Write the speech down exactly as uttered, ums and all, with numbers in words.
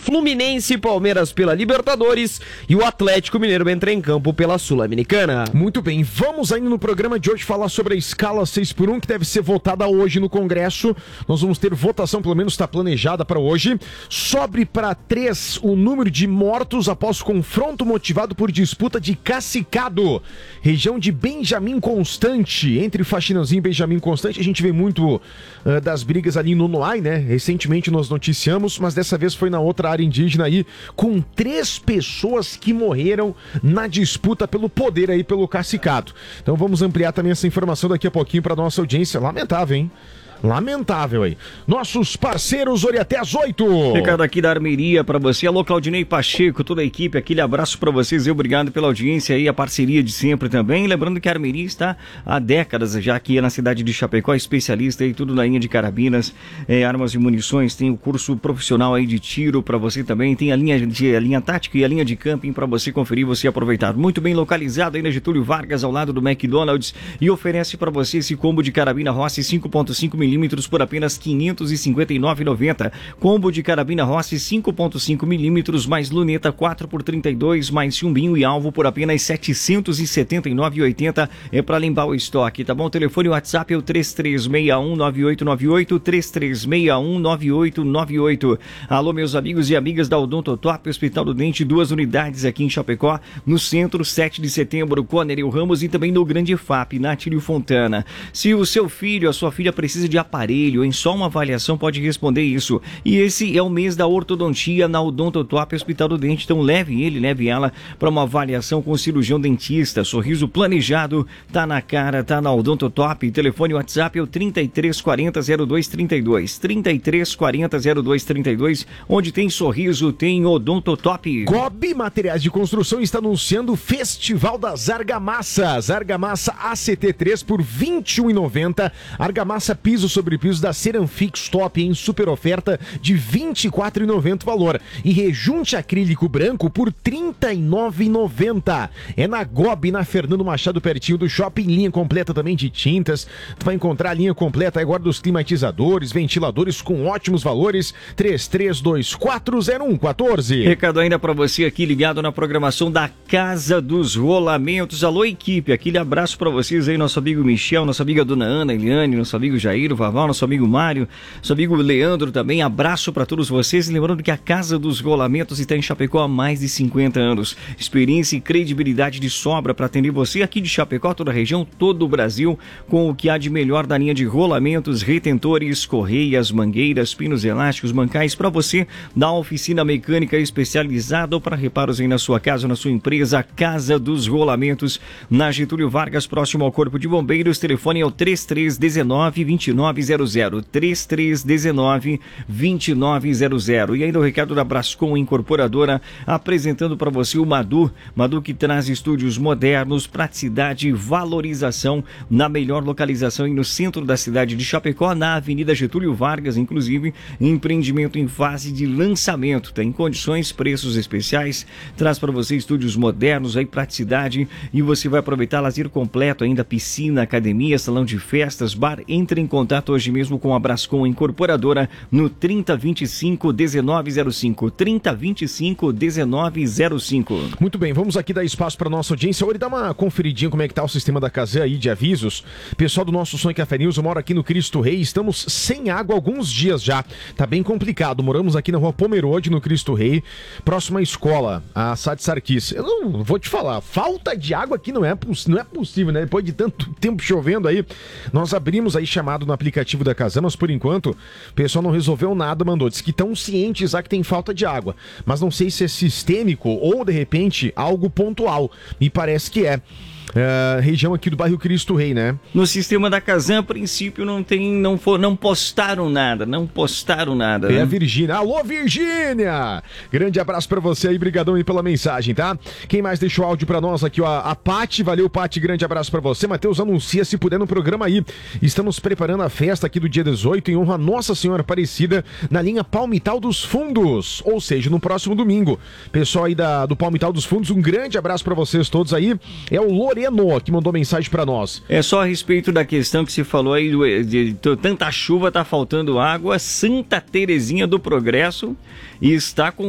Fluminense e Palmeiras pela Libertadores e o Atlético Mineiro entra em campo pela Sul-Americana. Muito bem, vamos ainda no programa de hoje falar sobre a escala seis por um que deve ser votada hoje no Congresso. Nós vamos ter votação, pelo menos está planejada para hoje. Sobe para três o número de mortos após confronto motivado por disputa de Cacicado, região de Benjamin Constante. Entre Faxinãozinho e Benjamin Constante, a gente vê muito uh, das brigas ali no Noai, né? Recentemente nós noticiamos, mas dessa vez foi na outra área indígena aí, com três pessoas que morreram na disputa pelo poder aí, pelo Cacicado. Então vamos ampliar também essa informação daqui a pouquinho para nossa audiência. Lamentável, hein? Lamentável aí. Nossos parceiros, hoje até às oito. Recado aqui da Armeria pra você. Alô, Claudinei Pacheco, toda a equipe, aquele abraço pra vocês e obrigado pela audiência e a parceria de sempre também. Lembrando que a Armeria está há décadas já aqui na cidade de Chapecó, especialista em tudo na linha de carabinas, é, armas e munições. Tem o curso profissional aí de tiro pra você também. Tem a linha, de, a linha tática e a linha de camping pra você conferir, você aproveitar. Muito bem localizado aí na Getúlio Vargas, ao lado do McDonald's, e oferece pra você esse combo de carabina Rossi cinco ponto cinco milímetros por apenas quinhentos e cinquenta e nove reais e noventa centavos. Combo de carabina Rossi cinco ponto cinco milímetros mais luneta quatro por trinta e dois mais chumbinho e alvo por apenas setecentos e setenta e nove reais e oitenta centavos. É para limpar o estoque, tá bom? O telefone e o WhatsApp é o três três seis um nove oito nove oito, três três seis um nove oito nove oito. Alô, meus amigos e amigas da Odontotop, Hospital do Dente, duas unidades aqui em Chapecó, no centro, sete de setembro, Coronel Ramos, e também no Grande F A P, na Tílio Fontana. Se o seu filho, a sua filha precisa de aparelho, em só uma avaliação pode responder isso. E esse é o mês da ortodontia na Odontotop Hospital do Dente. Então leve ele, leve ela para uma avaliação com o cirurgião dentista. Sorriso planejado, tá na cara, tá na Odontotop. Telefone WhatsApp é o trinta e três quarenta zero dois trinta e dois. trinta e três quarenta zero dois trinta e dois. Onde tem sorriso, tem Odontotop. Gobi Materiais de Construção está anunciando o Festival das Argamassas. Argamassa A C T três por vinte e um reais e noventa centavos. Argamassa piso sobre piso da Ceramfix Top em super oferta de vinte e quatro reais e noventa centavos valor. E rejunte acrílico branco por trinta e nove reais e noventa centavos. É na Gobi, na Fernando Machado, pertinho do shopping. Linha completa também de tintas. Tu vai encontrar a linha completa agora dos climatizadores, ventiladores com ótimos valores. três três dois quatro zero um um quatro. Recado ainda para você aqui ligado na programação da Casa dos Rolamentos. Alô, equipe, aquele abraço para vocês aí, nosso amigo Michel, nossa amiga Dona Ana, Eliane, nosso amigo Jair, o Vaval, nosso amigo Mário, nosso amigo Leandro também. Abraço para todos vocês. Lembrando que a Casa dos Rolamentos está em Chapecó há mais de cinquenta anos. Experiência e credibilidade de sobra para atender você aqui de Chapecó, toda a região, todo o Brasil, com o que há de melhor da linha de rolamentos, retentores, correias, mangueiras, pinos elásticos, mancais para você, da oficina mecânica especializada ou para reparos aí na sua casa ou na sua empresa. Casa dos Rolamentos, na Getúlio Vargas, próximo ao Corpo de Bombeiros. Telefone é o três três um nove, dois nove zero zero, três três um nove, dois nove zero zero. E ainda o recado da Brascom Incorporadora, apresentando para você o Madu, Madu que traz estúdios modernos, praticidade e valorização na melhor localização e no centro da cidade de Chapecó, na Avenida Getúlio Vargas, inclusive empreendimento em fase de lançamento, tem condições, preços especiais, traz para você estúdios modernos, aí praticidade, e você vai aproveitar lazer completo, ainda piscina, academia, salão de festas, bar. Entre em contato hoje mesmo com a Brascom Incorporadora no trinta, vinte e cinco, dezenove zero cinco, trinta, vinte e cinco, dezenove zero cinco. Muito bem, vamos aqui dar espaço para nossa audiência. Hoje dá uma conferidinha como é que tá o sistema da Casan aí de avisos. Pessoal do nosso Som e Café News, eu moro aqui no Cristo Rei, estamos sem água há alguns dias já, tá bem complicado. Moramos aqui na rua Pomerode, no Cristo Rei, próxima à escola, a Sade Sarquis. Eu não vou te falar, falta de água aqui não é, não é possível, né? Depois de tanto tempo chovendo aí, nós abrimos aí chamado no aplicativo da Casan, mas por enquanto o pessoal não resolveu nada, mandou. Diz que estão cientes já que tem falta de água, mas não sei se é sistêmico ou de repente algo pontual. Me parece que é. Uh, região aqui do bairro Cristo Rei, né? No sistema da Casan, a princípio, não tem, não, for, não postaram nada, não postaram nada. É né? a Virgínia. Alô, Virgínia! Grande abraço pra você aí, brigadão aí pela mensagem, tá? Quem mais deixou áudio pra nós aqui, ó? A Pati, valeu, Pati, grande abraço pra você. Matheus, anuncia se puder no programa aí. Estamos preparando a festa aqui do dia dezoito em honra a Nossa Senhora Aparecida na linha Palmital dos Fundos, ou seja, no próximo domingo. Pessoal aí da, do Palmital dos Fundos, um grande abraço pra vocês todos aí. É o Loreno que mandou mensagem pra nós. É só a respeito da questão que se falou aí do, de, de tanta chuva, tá faltando água. Santa Terezinha do Progresso está com